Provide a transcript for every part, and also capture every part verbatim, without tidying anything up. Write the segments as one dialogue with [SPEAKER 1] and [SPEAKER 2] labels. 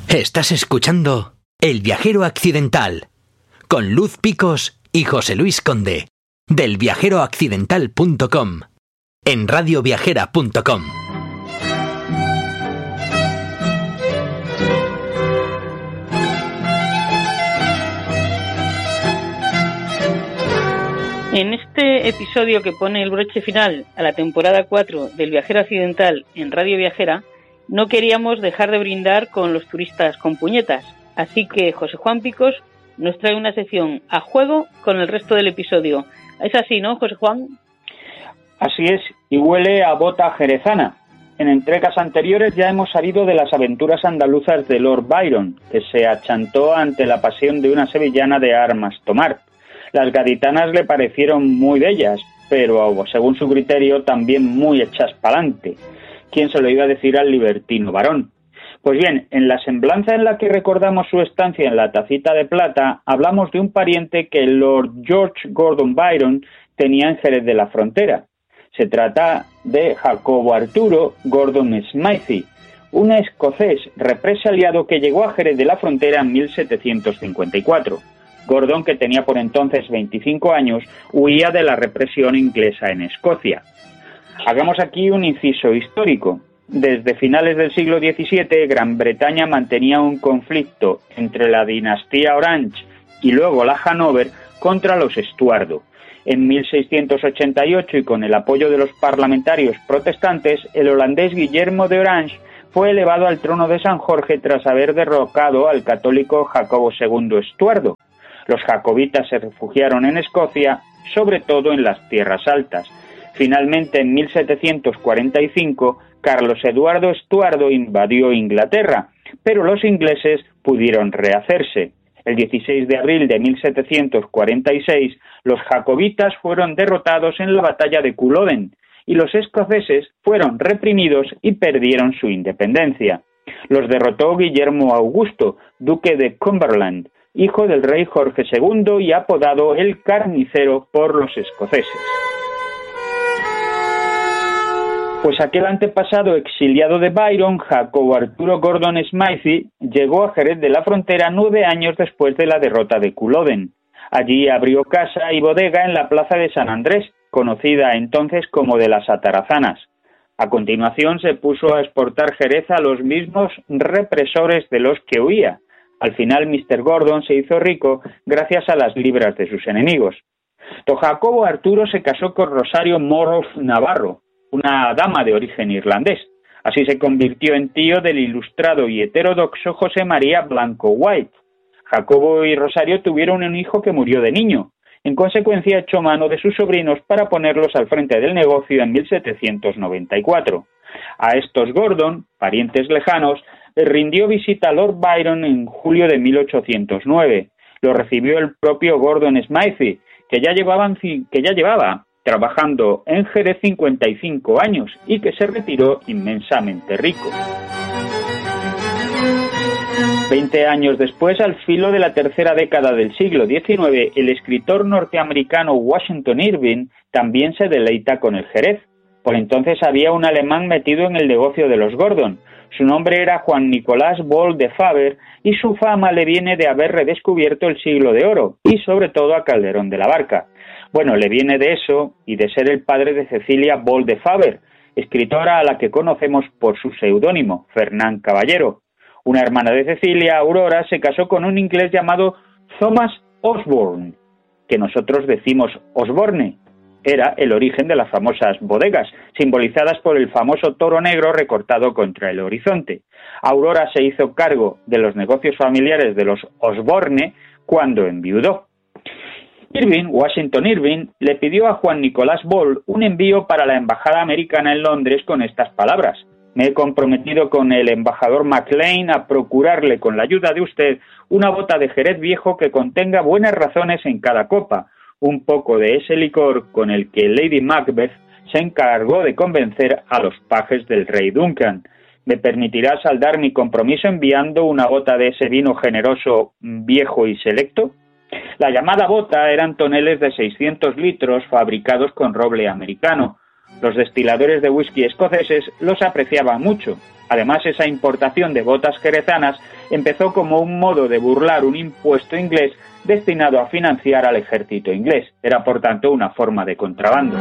[SPEAKER 1] Estás escuchando El Viajero Accidental con Luz Picos y José Luis Conde del viajero accidental punto com en radio viajera punto com.
[SPEAKER 2] En este episodio que pone el broche final a la temporada cuatro del Viajero Accidental en Radio Viajera, no queríamos dejar de brindar con los turistas con puñetas, así que José Juan Picos nos trae una sección a juego con el resto del episodio. Es así, ¿no, José Juan?
[SPEAKER 3] Así es, y huele a bota jerezana. En entregas anteriores ya hemos sabido de las aventuras andaluzas de Lord Byron, que se achantó ante la pasión de una sevillana de armas tomar. Las gaditanas le parecieron muy bellas, pero según su criterio también muy hechas pa'lante. ¿Quién se lo iba a decir al libertino varón? Pues bien, en la semblanza en la que recordamos su estancia en la Tacita de Plata, hablamos de un pariente que Lord George Gordon Byron tenía en Jerez de la Frontera. Se trata de Jacobo Arturo Gordon Smythe, un escocés represaliado que llegó a Jerez de la Frontera en mil setecientos cincuenta y cuatro. Gordon, que tenía por entonces veinticinco años, huía de la represión inglesa en Escocia. Hagamos aquí un inciso histórico. Desde finales del siglo diecisiete, Gran Bretaña mantenía un conflicto entre la dinastía Orange y luego la Hanover contra los Estuardo. En mil seiscientos ochenta y ocho, y con el apoyo de los parlamentarios protestantes, el holandés Guillermo de Orange fue elevado al trono de San Jorge tras haber derrocado al católico Jacobo segundo Estuardo. Los jacobitas se refugiaron en Escocia, sobre todo en las tierras altas. Finalmente, en mil setecientos cuarenta y cinco, Carlos Eduardo Estuardo invadió Inglaterra, pero los ingleses pudieron rehacerse. El dieciséis de abril de mil setecientos cuarenta y seis, los jacobitas fueron derrotados en la batalla de Culloden, y los escoceses fueron reprimidos y perdieron su independencia. Los derrotó Guillermo Augusto, duque de Cumberland, hijo del rey Jorge segundo y apodado el Carnicero por los escoceses. Pues aquel antepasado exiliado de Byron, Jacobo Arturo Gordon Smythe, llegó a Jerez de la Frontera nueve años después de la derrota de Culloden. Allí abrió casa y bodega en la plaza de San Andrés, conocida entonces como de las Atarazanas. A continuación se puso a exportar Jerez a los mismos represores de los que huía. Al final mister Gordon se hizo rico gracias a las libras de sus enemigos. Don Jacobo Arturo se casó con Rosario Moros Navarro, una dama de origen irlandés. Así se convirtió en tío del ilustrado y heterodoxo José María Blanco White. Jacobo y Rosario tuvieron un hijo que murió de niño. En consecuencia, echó mano de sus sobrinos para ponerlos al frente del negocio en mil setecientos noventa y cuatro. A estos Gordon, parientes lejanos, rindió visita a Lord Byron en julio de mil ochocientos nueve. Lo recibió el propio Gordon Smythe, que ya, llevaban, que ya llevaba trabajando en Jerez cincuenta y cinco años y que se retiró inmensamente rico. Veinte años después, al filo de la tercera década del siglo diecinueve, el escritor norteamericano Washington Irving también se deleita con el Jerez. Por entonces había un alemán metido en el negocio de los Gordon. Su nombre era Juan Nicolás Boll de Faber y su fama le viene de haber redescubierto el siglo de oro y sobre todo a Calderón de la Barca. Bueno, le viene de eso y de ser el padre de Cecilia Boll de Faber, escritora a la que conocemos por su seudónimo, Fernán Caballero. Una hermana de Cecilia, Aurora, se casó con un inglés llamado Thomas Osborne, que nosotros decimos Osborne. Era el origen de las famosas bodegas, simbolizadas por el famoso toro negro recortado contra el horizonte. Aurora se hizo cargo de los negocios familiares de los Osborne cuando enviudó. Irving, Washington Irving, le pidió a Juan Nicolás Boll un envío para la embajada americana en Londres con estas palabras: me he comprometido con el embajador Maclean a procurarle con la ayuda de usted una bota de Jerez viejo que contenga buenas razones en cada copa, un poco de ese licor con el que Lady Macbeth se encargó de convencer a los pajes del rey Duncan. ¿Me permitirá saldar mi compromiso enviando una bota de ese vino generoso, viejo y selecto? La llamada bota eran toneles de seiscientos litros fabricados con roble americano. Los destiladores de whisky escoceses los apreciaban mucho. Además, esa importación de botas jerezanas empezó como un modo de burlar un impuesto inglés destinado a financiar al ejército inglés. Era, por tanto, una forma de contrabando.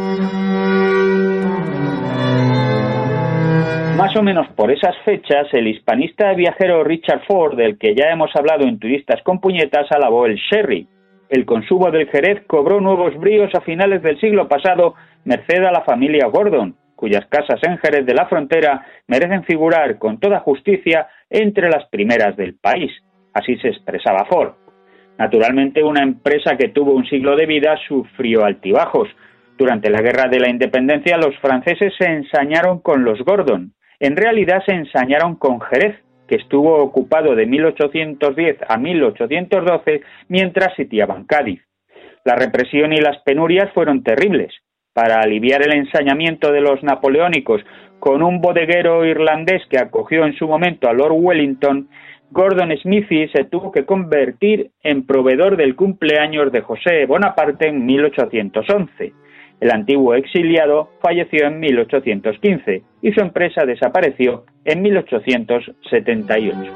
[SPEAKER 3] Más o menos por esas fechas, el hispanista viajero Richard Ford, del que ya hemos hablado en Turistas con Puñetas, alabó el sherry. El consumo del Jerez cobró nuevos bríos a finales del siglo pasado, merced a la familia Gordon, cuyas casas en Jerez de la Frontera merecen figurar con toda justicia entre las primeras del país. Así se expresaba Ford. Naturalmente, una empresa que tuvo un siglo de vida sufrió altibajos. Durante la Guerra de la Independencia, los franceses se ensañaron con los Gordon. En realidad se ensañaron con Jerez, que estuvo ocupado de mil ochocientos diez a mil ochocientos doce mientras sitiaban Cádiz. La represión y las penurias fueron terribles. Para aliviar el ensañamiento de los napoleónicos con un bodeguero irlandés que acogió en su momento a Lord Wellington, Gordon Smithy se tuvo que convertir en proveedor del cumpleaños de José Bonaparte en mil ochocientos once. El antiguo exiliado falleció en mil ochocientos quince y su empresa desapareció en mil ochocientos setenta y ocho.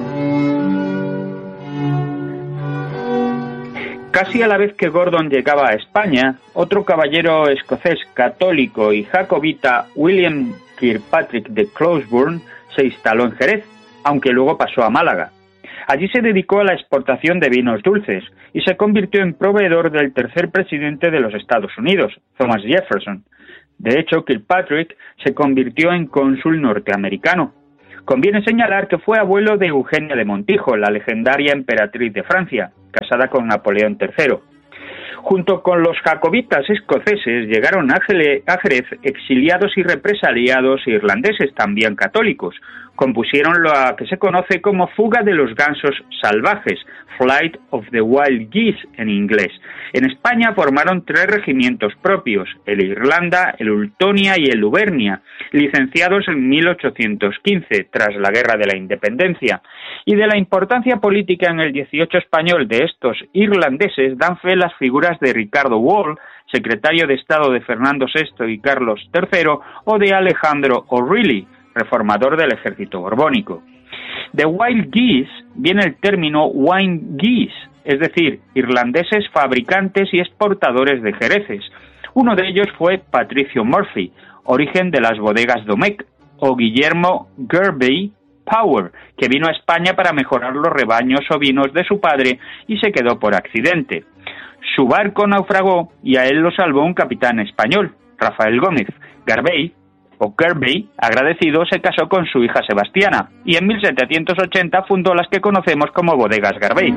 [SPEAKER 3] Casi a la vez que Gordon llegaba a España, otro caballero escocés católico y jacobita, William Kirkpatrick de Closeburn, se instaló en Jerez, aunque luego pasó a Málaga. Allí se dedicó a la exportación de vinos dulces y se convirtió en proveedor del tercer presidente de los Estados Unidos, Thomas Jefferson. De hecho, Kirkpatrick se convirtió en cónsul norteamericano. Conviene señalar que fue abuelo de Eugenia de Montijo, la legendaria emperatriz de Francia, casada con Napoleón tercero. Junto con los jacobitas escoceses llegaron a Jerez exiliados y represaliados irlandeses, también católicos. Compusieron lo que se conoce como Fuga de los gansos salvajes, Flight of the Wild Geese en inglés. En España formaron tres regimientos propios, el Irlanda, el Ultonia y el Lubernia, licenciados en mil ochocientos quince, tras la Guerra de la Independencia. Y de la importancia política en el dieciocho español de estos irlandeses dan fe las figuras de Ricardo Wall, secretario de Estado de Fernando sexto y Carlos tercero, o de Alejandro O'Reilly, reformador del ejército borbónico. De Wild Geese viene el término Wine Geese, es decir, irlandeses fabricantes y exportadores de jereces. Uno de ellos fue Patricio Murphy, origen de las bodegas Domecq, o Guillermo Gervais Power, que vino a España para mejorar los rebaños ovinos de su padre y se quedó por accidente. Su barco naufragó y a él lo salvó un capitán español, Rafael Gómez. Gervais, o Gervais, agradecido, se casó con su hija Sebastiana y en mil setecientos ochenta fundó las que conocemos como bodegas Gervais.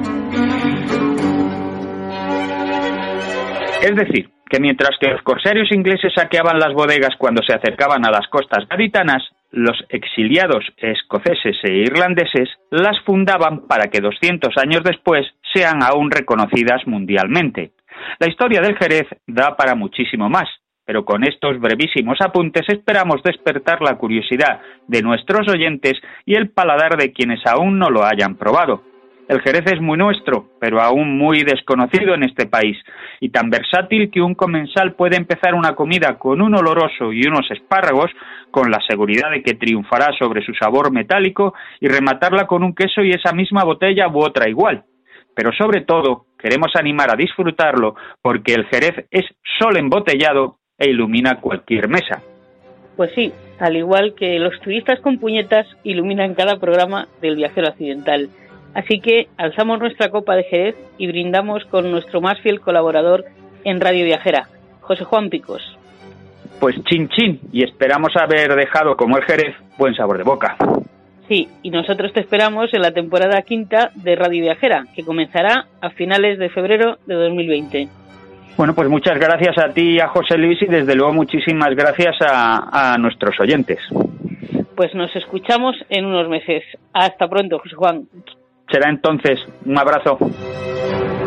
[SPEAKER 3] Es decir, que mientras que los corsarios ingleses saqueaban las bodegas cuando se acercaban a las costas gaditanas, los exiliados escoceses e irlandeses las fundaban para que doscientos años después sean aún reconocidas mundialmente. La historia del Jerez da para muchísimo más, pero con estos brevísimos apuntes esperamos despertar la curiosidad de nuestros oyentes y el paladar de quienes aún no lo hayan probado. El Jerez es muy nuestro, pero aún muy desconocido en este país, y tan versátil que un comensal puede empezar una comida con un oloroso y unos espárragos, con la seguridad de que triunfará sobre su sabor metálico, y rematarla con un queso y esa misma botella u otra igual. Pero sobre todo, queremos animar a disfrutarlo, porque el Jerez es sol embotellado e ilumina cualquier mesa.
[SPEAKER 2] Pues sí, al igual que los turistas con puñetas iluminan cada programa del Viajero Accidental. Así que alzamos nuestra copa de Jerez y brindamos con nuestro más fiel colaborador en Radio Viajera, José Juan Picos.
[SPEAKER 3] Pues chin chin, y esperamos haber dejado, como el Jerez, buen sabor de boca.
[SPEAKER 2] Sí, y nosotros te esperamos en la temporada quinta de Radio Viajera, que comenzará a finales de febrero de dos mil veinte.
[SPEAKER 3] Bueno, pues muchas gracias a ti y a José Luis, y desde luego muchísimas gracias a, a nuestros oyentes.
[SPEAKER 2] Pues nos escuchamos en unos meses. Hasta pronto, José Juan.
[SPEAKER 3] Será entonces. Un abrazo.